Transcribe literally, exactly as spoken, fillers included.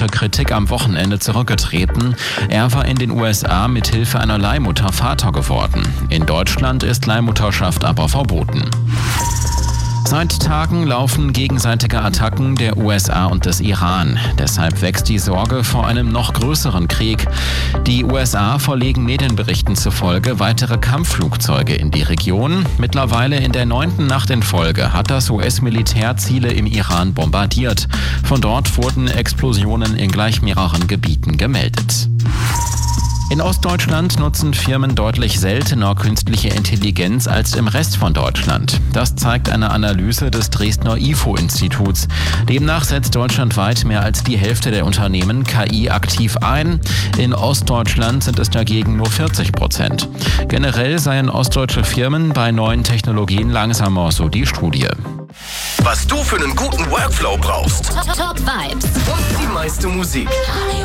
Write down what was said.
politische Kritik am Wochenende zurückgetreten. Er war in den U S A mit Hilfe einer Leihmutter Vater geworden. In Deutschland ist Leihmutterschaft aber verboten. Seit Tagen laufen gegenseitige Attacken der U S A und des Iran. Deshalb wächst die Sorge vor einem noch größeren Krieg. Die U S A verlegen Medienberichten zufolge weitere Kampfflugzeuge in die Region. Mittlerweile in der neunten Nacht in Folge hat das U S-Militär Ziele im Iran bombardiert. Von dort wurden Explosionen in gleich mehreren Gebieten gemeldet. In Ostdeutschland nutzen Firmen deutlich seltener künstliche Intelligenz als im Rest von Deutschland. Das zeigt eine Analyse des Dresdner I F O-Instituts. Demnach setzt deutschlandweit mehr als die Hälfte der Unternehmen K I aktiv ein. In Ostdeutschland sind es dagegen nur vierzig Prozent. Generell seien ostdeutsche Firmen bei neuen Technologien langsamer, so die Studie. Was du für einen guten Workflow brauchst. Top Vibes Und die meiste Musik.